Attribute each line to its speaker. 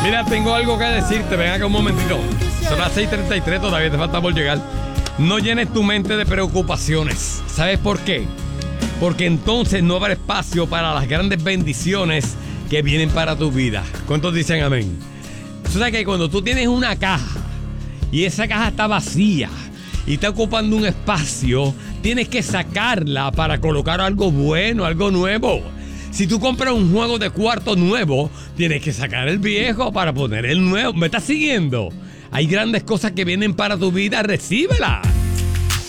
Speaker 1: Mira, tengo algo que decirte. Ven acá un momentito. Son las 6:33, todavía te falta por llegar. No llenes tu mente de preocupaciones. ¿Sabes por qué? Porque entonces no habrá espacio para las grandes bendiciones que vienen para tu vida. ¿Cuántos dicen amén? Tú sabes que cuando tú tienes una caja y esa caja está vacía y está ocupando un espacio, tienes que sacarla para colocar algo bueno, algo nuevo. Si tú compras un juego de cuarto nuevo, tienes que sacar el viejo para poner el nuevo. ¿Me estás siguiendo? Hay grandes cosas que vienen para tu vida, recíbelas.